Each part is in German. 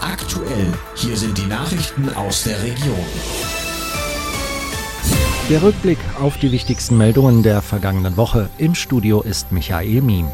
Aktuell, hier sind die Nachrichten aus der Region. Der Rückblick auf die wichtigsten Meldungen der vergangenen Woche. Im Studio ist Michael Miem.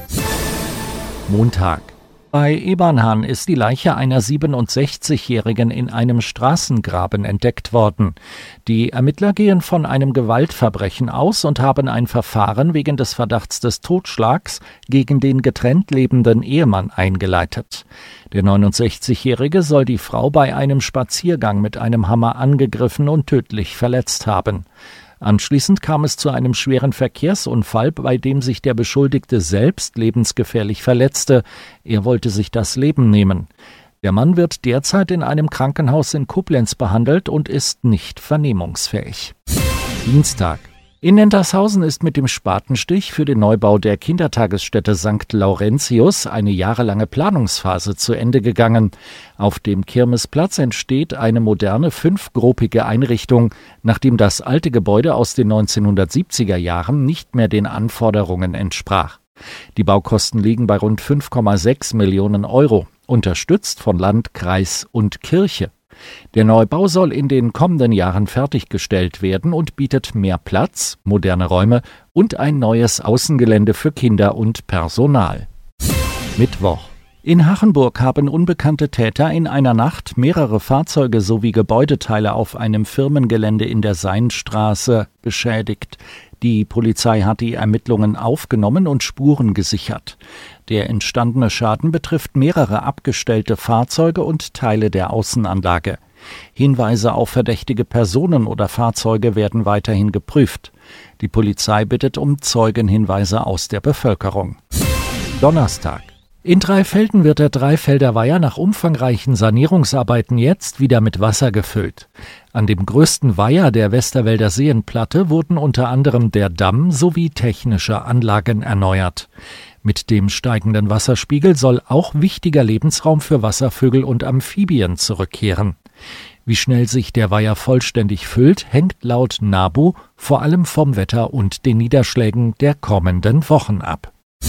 Montag. Bei Ebernhahn ist die Leiche einer 67-Jährigen in einem Straßengraben entdeckt worden. Die Ermittler gehen von einem Gewaltverbrechen aus und haben ein Verfahren wegen des Verdachts des Totschlags gegen den getrennt lebenden Ehemann eingeleitet. Der 69-Jährige soll die Frau bei einem Spaziergang mit einem Hammer angegriffen und tödlich verletzt haben. Anschließend kam es zu einem schweren Verkehrsunfall, bei dem sich der Beschuldigte selbst lebensgefährlich verletzte. Er wollte sich das Leben nehmen. Der Mann wird derzeit in einem Krankenhaus in Koblenz behandelt und ist nicht vernehmungsfähig. Dienstag. In Nentershausen ist mit dem Spatenstich für den Neubau der Kindertagesstätte St. Laurentius eine jahrelange Planungsphase zu Ende gegangen. Auf dem Kirmesplatz entsteht eine moderne, fünfgruppige Einrichtung, nachdem das alte Gebäude aus den 1970er Jahren nicht mehr den Anforderungen entsprach. Die Baukosten liegen bei rund 5,6 Millionen Euro, unterstützt von Land, Kreis und Kirche. Der Neubau soll in den kommenden Jahren fertiggestellt werden und bietet mehr Platz, moderne Räume und ein neues Außengelände für Kinder und Personal. Mittwoch. In Hachenburg haben unbekannte Täter in einer Nacht mehrere Fahrzeuge sowie Gebäudeteile auf einem Firmengelände in der Seinstraße beschädigt. Die Polizei hat die Ermittlungen aufgenommen und Spuren gesichert. Der entstandene Schaden betrifft mehrere abgestellte Fahrzeuge und Teile der Außenanlage. Hinweise auf verdächtige Personen oder Fahrzeuge werden weiterhin geprüft. Die Polizei bittet um Zeugenhinweise aus der Bevölkerung. Donnerstag. In Dreifelden wird der Dreifelder Weiher nach umfangreichen Sanierungsarbeiten jetzt wieder mit Wasser gefüllt. An dem größten Weiher der Westerwälder Seenplatte wurden unter anderem der Damm sowie technische Anlagen erneuert. Mit dem steigenden Wasserspiegel soll auch wichtiger Lebensraum für Wasservögel und Amphibien zurückkehren. Wie schnell sich der Weiher vollständig füllt, hängt laut NABU vor allem vom Wetter und den Niederschlägen der kommenden Wochen ab.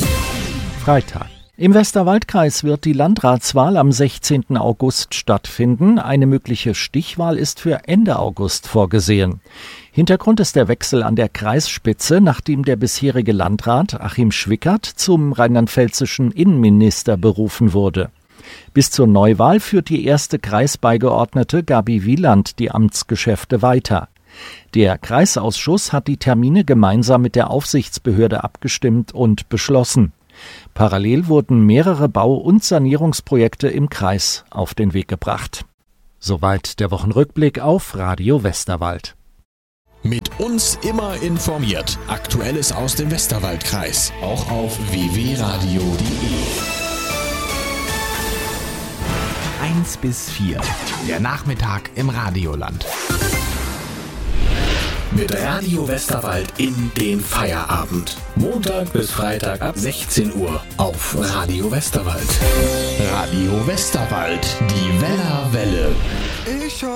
Freitag. Im Westerwaldkreis wird die Landratswahl am 16. August stattfinden. Eine mögliche Stichwahl ist für Ende August vorgesehen. Hintergrund ist der Wechsel an der Kreisspitze, nachdem der bisherige Landrat Achim Schwickert zum rheinland-pfälzischen Innenminister berufen wurde. Bis zur Neuwahl führt die erste Kreisbeigeordnete Gabi Wieland die Amtsgeschäfte weiter. Der Kreisausschuss hat die Termine gemeinsam mit der Aufsichtsbehörde abgestimmt und beschlossen. Parallel wurden mehrere Bau- und Sanierungsprojekte im Kreis auf den Weg gebracht. Soweit der Wochenrückblick auf Radio Westerwald. Mit uns immer informiert. Aktuelles aus dem Westerwaldkreis. Auch auf www.radio.de. 1 bis 4. Der Nachmittag im Radioland. Mit Radio Westerwald in den Feierabend. Montag bis Freitag ab 16 Uhr auf Radio Westerwald. Radio Westerwald, die Wellerwelle.